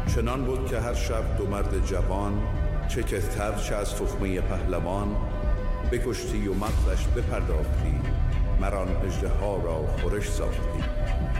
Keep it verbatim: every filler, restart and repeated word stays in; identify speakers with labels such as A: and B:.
A: چنان بود که هر شب دو مرد جوان، چه کهتر چه از تخمه پهلوان، بکشتی و مغزش بپرداختی، مران اژدها را خورش ساختی.